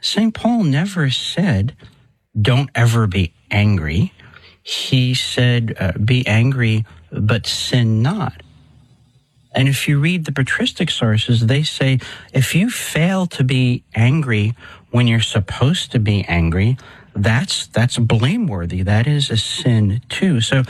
St. Paul never said, don't ever be angry. He said, be angry, but sin not. And if you read the patristic sources, they say, if you fail to be angry when you're supposed to be angry, that's blameworthy. That is a sin too. So,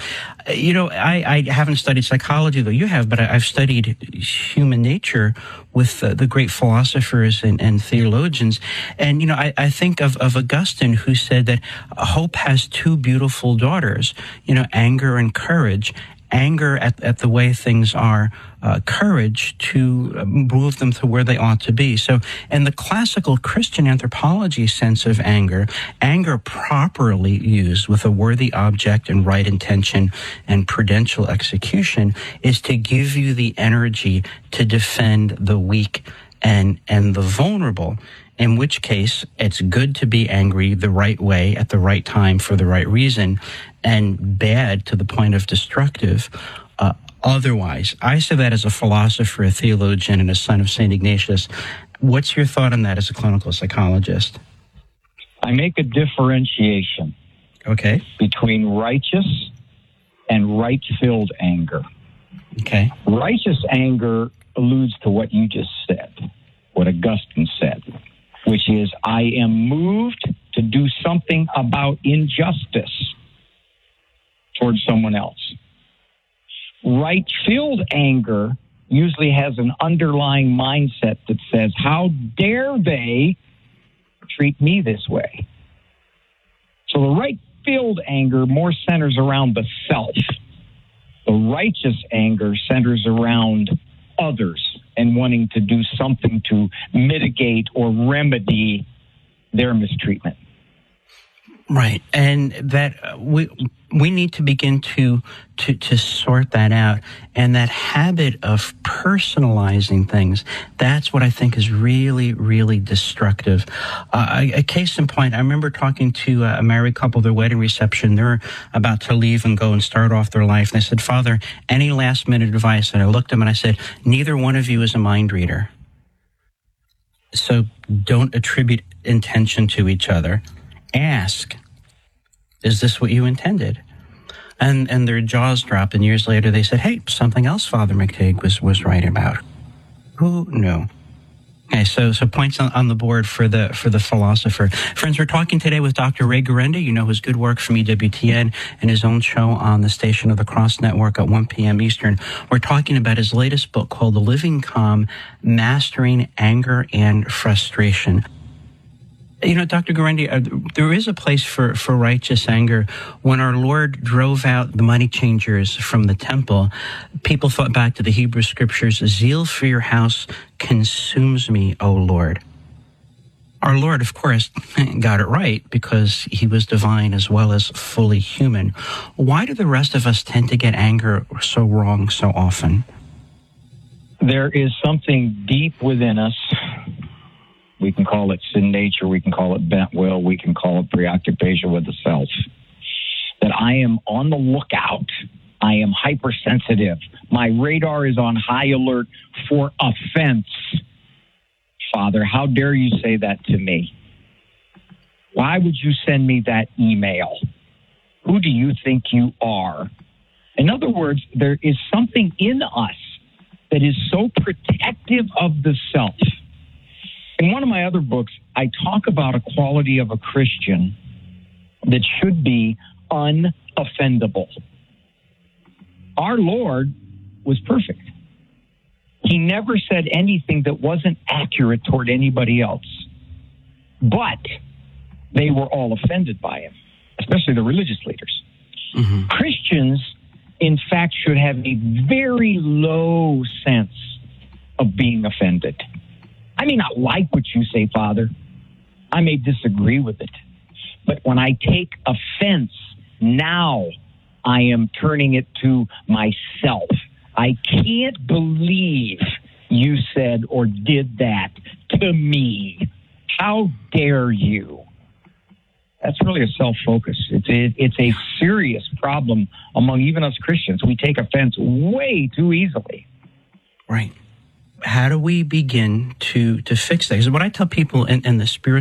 I haven't studied psychology, though you have, but I've studied human nature with the great philosophers and theologians. And, I think of Augustine, who said that hope has two beautiful daughters, anger and courage. Anger at the way things are, courage to move them to where they ought to be. So in the classical Christian anthropology sense of anger properly used with a worthy object and right intention and prudential execution is to give you the energy to defend the weak and the vulnerable. In which case, it's good to be angry the right way at the right time for the right reason, and bad to the point of destructive otherwise. I say that as a philosopher, a theologian, and a son of St. Ignatius. What's your thought on that as a clinical psychologist? I make a differentiation between righteous and right-filled anger. Okay. Righteous anger alludes to what you just said, what Augustine said, which is, I am moved to do something about injustice towards someone else. Right-filled anger usually has an underlying mindset that says, how dare they treat me this way? So the right-filled anger more centers around the self. The righteous anger centers around others and wanting to do something to mitigate or remedy their mistreatment. Right, and that we need to begin to sort that out. And that habit of personalizing things, that's what I think is really, really destructive. A case in point, I remember talking to a married couple, their wedding reception. They're about to leave and go and start off their life. And I said, Father, any last minute advice? And I looked at them and I said, neither one of you is a mind reader. So don't attribute intention to each other. Ask, is this what you intended? And their jaws dropped, and years later they said, hey, something else Father McTighe was right about. Who knew? Okay, so points on the board for the philosopher. Friends, we're talking today with Dr. Ray Guarenda. You know his good work from EWTN and his own show on the Station of the Cross Network at 1 p.m. Eastern. We're talking about his latest book called The Living Calm, Mastering Anger and Frustration. Dr. Guarenda, there is a place for righteous anger. When our Lord drove out the money changers from the temple, people thought back to the Hebrew scriptures, zeal for your house consumes me, O Lord. Our Lord, of course, got it right because he was divine as well as fully human. Why do the rest of us tend to get anger so wrong so often? There is something deep within us. We can call it sin nature, we can call it bent will, we can call it preoccupation with the self. That I am on the lookout, I am hypersensitive. My radar is on high alert for offense. Father, how dare you say that to me? Why would you send me that email? Who do you think you are? In other words, there is something in us that is so protective of the self. In one of my other books, I talk about a quality of a Christian that should be unoffendable. Our Lord was perfect. He never said anything that wasn't accurate toward anybody else. But they were all offended by him, especially the religious leaders. Mm-hmm. Christians, in fact, should have a very low sense of being offended. I may not like what you say, Father. I may disagree with it. But when I take offense, now I am turning it to myself. I can't believe you said or did that to me. How dare you? That's really a self-focus. It's a serious problem among even us Christians. We take offense way too easily. Right. How do we begin to fix that? Because what I tell people in the spiritual